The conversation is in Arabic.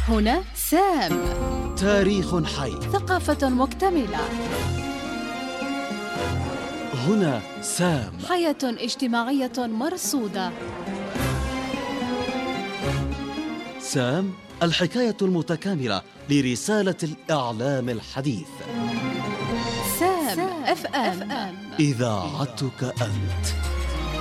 هنا سام. تاريخ حي. ثقافة مكتملة. هنا سام. حياة اجتماعية مرصودة. سام، الحكاية المتكاملة لرسالة الإعلام الحديث. سام FM. إذاعتك أنت.